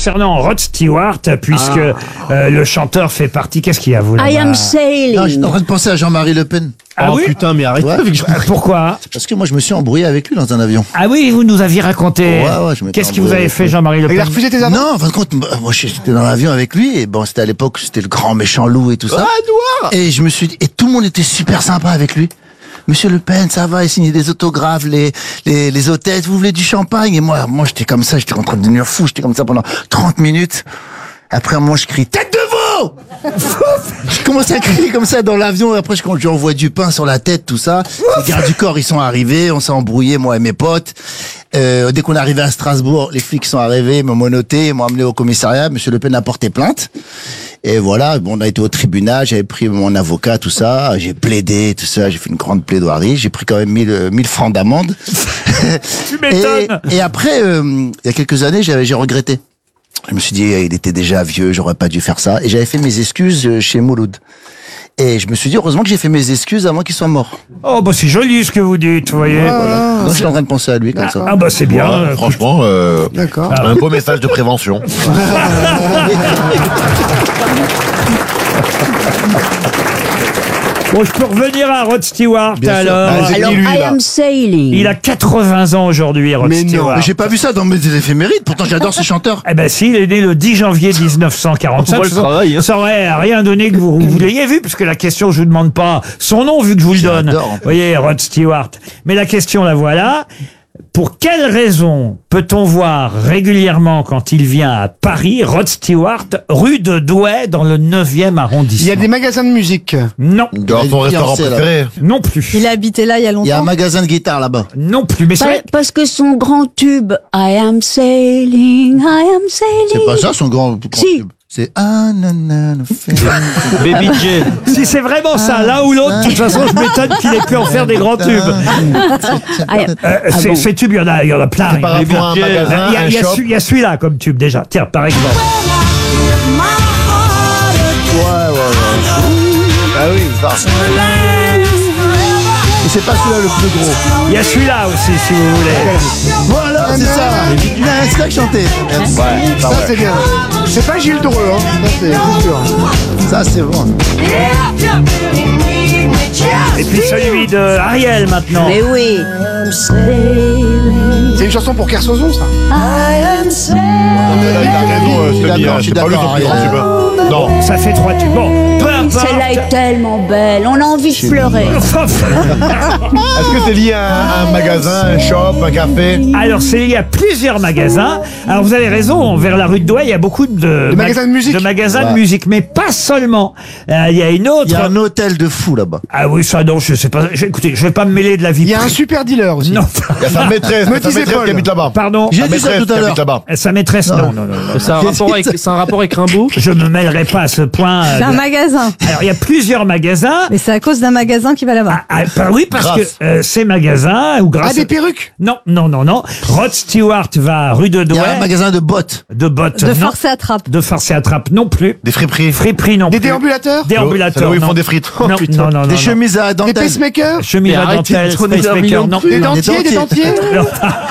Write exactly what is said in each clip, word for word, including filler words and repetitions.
concernant Rod Stewart, puisque ah. euh, le chanteur fait partie. Qu'est-ce qu'il y a, vous, là-bas? I am sailing. Non, j'étais en train de penser à Jean-Marie Le Pen. Ah oh oui putain, mais arrêtez Ouais. avec Jean- Pourquoi? Parce que moi, je me suis embrouillé avec lui dans un avion. Ah oui, vous nous aviez raconté. Ouais, ouais, je m'étais Qu'est-ce que vous embrouillé avez avec fait, lui. Jean-Marie Le Pen? Il a refusé tes avances? Non, en fin de compte, bah, moi, j'étais dans l'avion avec lui, et bon, c'était à l'époque, c'était le grand méchant loup et tout ça. Ah, noir. Et je me suis dit, et tout le monde était super sympa avec lui. Monsieur Le Pen, ça va, il signait des autographes, les, les, les hôtesses, vous voulez du champagne? Et moi, moi, j'étais comme ça, j'étais en train de devenir fou, j'étais comme ça pendant trente minutes. Après, moi, je crie, tête de veau! Je commence à crier comme ça dans l'avion, et après, quand je lui envoie du pain sur la tête, tout ça, les gardes du corps, ils sont arrivés, on s'est embrouillé, moi et mes potes. Euh, dès qu'on est arrivé à Strasbourg, les flics sont arrivés, ils m'ont menotté, ils m'ont amené au commissariat, Monsieur Le Pen a porté plainte. Et voilà, bon, on a été au tribunal, j'avais pris mon avocat, tout ça, j'ai plaidé, tout ça, j'ai fait une grande plaidoirie, j'ai pris quand même mille, mille francs d'amende. Tu m'étonnes. Et, et après, euh, il y a quelques années, j'avais, j'ai regretté. Je me suis dit, il était déjà vieux, j'aurais pas dû faire ça. Et j'avais fait mes excuses chez Mouloud. Et je me suis dit, heureusement que j'ai fait mes excuses avant qu'il soit mort. Oh, bah c'est joli ce que vous dites, vous voyez. Voilà. Donc je suis en train de penser à lui comme ça. Ah bah c'est bien. Ouais, franchement, euh, D'accord. un beau message de prévention. Bon, je peux revenir à Rod Stewart Bien sûr. alors. Ah, c'est Alors, qui, lui, I là am sailing. Il a quatre-vingts ans aujourd'hui, Rod Mais non, Stewart. Mais j'ai pas vu ça dans mes éphémérides, pourtant j'adore ce chanteur. Eh ben si, il est né le dix janvier dix-neuf cent quarante-cinq. On voit le Ça- travail, hein. Ça aurait rien donné que vous, vous l'ayez vu, puisque la question, je vous demande pas son nom, vu que je vous le donne. J'adore, en Vous plus. voyez, Rod Stewart. Mais la question, la voilà. Pour quelle raison peut-on voir régulièrement, quand il vient à Paris, Rod Stewart, rue de Douai, dans le neuvième arrondissement? Il y a des magasins de musique. Non, Dans Il son est restaurant fiancé, là. préféré. non plus. Il a habité là il y a Il y a un longtemps. magasin de guitare là-bas. Non plus. Mais c'est Pa- vrai- Parce que son grand tube, I am sailing, I am sailing. C'est pas ça son grand, grand Si. tube. C'est ah nanana, Baby J. si c'est vraiment ça, l'un ou l'autre, de toute façon, je m'étonne qu'il ait pu en faire des grands tubes. I am- Euh, ces, bon ces tubes, il y en a, il y en a plein. Par Il y en a rapport à un plein. magasin, Il y a, un il y a shop. celui- il y a celui-là comme tube déjà. Tiens, par exemple. Ouais, ouais, ouais. Ah oui, ça. Et c'est pas celui-là le plus gros. Il y a celui-là aussi, si vous voulez. Voilà, c'est ça. Non, c'est ça que chanter. Ça, c'est bien. C'est pas Gilles Dreux, hein. Ça, c'est c'est sûr. Ça, c'est bon. Et puis celui de Ariel maintenant. Mais oui. C'est une chanson pour Kersozon, ça. Il a raison, euh, Je suis Stéphanie, d'accord, hein, je suis c'est pas lui d'accord, son plus grand Ariel. tube. Non. Ça fait trois tubes. Bon, peu importe. Celle-là est tellement belle, on a envie de pleurer. Est-ce que c'est lié à un, un magasin, un shop, un café? Alors, c'est lié à plusieurs magasins. Alors, vous avez raison, vers la rue de Douai, il y a beaucoup de, De magasins de musique. de magasins de Ouais. musique, mais pas seulement. Euh, Il y a une autre. Il y a un hôtel de fou là-bas. Ah oui, ça, non, je sais pas. je- Écoutez, je vais pas me mêler de la vie Il y a un privée. super dealer aussi. Non, Il y a sa maîtresse, Me sa disait maîtresse Paul. qui habite là-bas. pardon. J'ai Sa dit ça maîtresse tout à qui habite l'heure. là-bas. Sa maîtresse, non, non, non. non. C'est un rapport avec, c'est un rapport avec Rimbaud. Je me mêlerai pas à ce point. euh, C'est un de- magasin. Alors, il y a plusieurs magasins. Mais c'est à cause d'un magasin qui va là-bas. Ah, ah, bah oui, parce Grâce. que euh, ces magasins, ou grâce Ah, des perruques. Non, non, non, non. Rod Stewart va rue de Il y Douai. a un magasin de bottes. De bottes, De non. force et attrape. De force et attrape, non plus. Des friperies. Friperie, non Des plus. déambulateurs. C'est Déambulateurs, là où ils non. font des frites. Non, non, non, non, Des non. chemises à Des dentelle. pacemakers. Chemise Mais à arrêtez dentelle, de donner un pacemaker, million de non. trucs. Des Des dentiers, des dentiers. dentiers.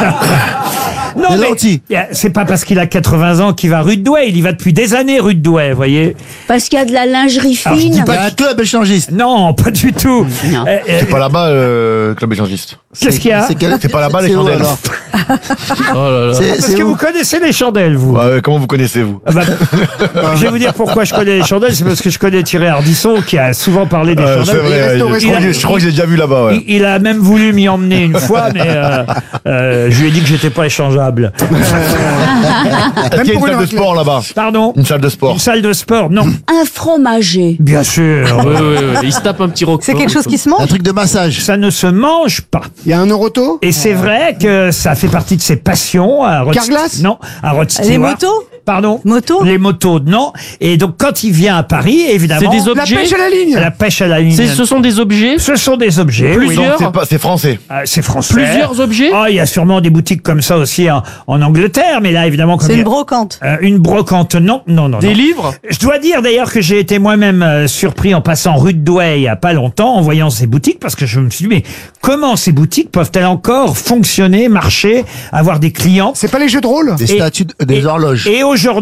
Non, Des mais lentilles. y a- c'est pas parce qu'il a quatre-vingts ans qu'il va rue de Douai. Il y va depuis des années rue de Douai, vous voyez. Parce qu'il y a de la lingerie Alors, je dis fine. Il y a un club échangiste. Non, pas du tout. Non. Euh, euh, C'est pas là-bas, euh, club échangiste. Qu'est-ce qu'il y a C'est quel- C'est pas là-bas, les c'est où, chandelles. alors Oh là là. C'est Parce c'est que où vous connaissez les chandelles, vous. Ouais, comment vous connaissez, vous? Ah bah, je vais vous dire pourquoi je connais les chandelles. C'est parce que je connais Thierry Ardisson qui a souvent parlé des Euh, c'est chandelles. vrai, reste au je, restaurant. crois que, je crois que j'ai déjà vu là-bas, ouais. Il, il a même voulu m'y emmener une fois, mais euh, euh, je lui ai dit que j'étais pas échangeable. Est-ce qu'il y a une pour salle une de athlète. sport là-bas? Pardon. Une salle de sport. Une salle de sport, non. Un fromager. Bien sûr. Ouais, ouais, ouais. Il se tape un petit roquefort. C'est quelque chose qui se Un mange. truc de massage. Ça ne se mange pas. Il y a un Oroto. Et c'est vrai que ça fait partie de ses passions. À Rod Carglass. Non, à Rod Stewart. Les motos Pardon. Motos Les motos, non. Et donc quand il vient à Paris, évidemment. C'est des La objets. pêche à la ligne. La pêche à la ligne. C'est- Ce sont des objets. Ce sont des objets. oui. Plusieurs. Donc c'est pas, c'est français. Ah, c'est français. Plusieurs objets. Ah, il y a sûrement des boutiques comme ça aussi en, en Angleterre, mais là, évidemment, comme C'est il y une a- brocante. Euh, une brocante, non, non, non. Des non. livres. Je dois dire d'ailleurs que j'ai été moi-même euh, surpris en passant rue de Douai il y a pas longtemps en voyant ces boutiques parce que je me suis dit mais comment ces boutiques peuvent-elles encore fonctionner, marcher, avoir des clients C'est pas les jeux de rôle. Des Et- statues, de- des et- horloges. Et aujourd'hui